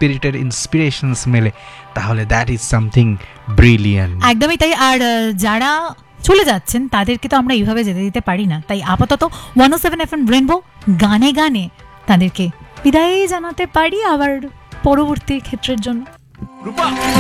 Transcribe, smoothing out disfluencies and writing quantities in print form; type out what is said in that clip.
স্পিরিটের ইন্সপিরেশনস মেলে, তাহলে that is something brilliant. একদমই তাই। আর যারা চলে যাচ্ছেন তাদেরকে তো আমরা এইভাবে যেতে দিতে পারি না, তাই আপাতত 107 FM রেনবো গানে গানে তাদেরকে বিদায় জানাতে পারি আবার পরবর্তী ক্ষেত্রের জন্য।